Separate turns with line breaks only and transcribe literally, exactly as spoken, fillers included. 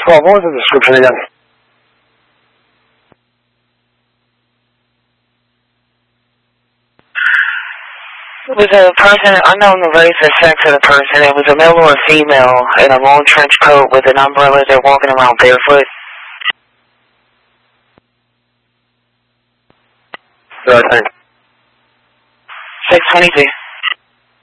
twelve, what was the description again?
It was a person, unknown the race or sex of the person. It was a male or a female in a long trench coat with an umbrella. They're walking around barefoot.
Right, thanks.
six twenty-two.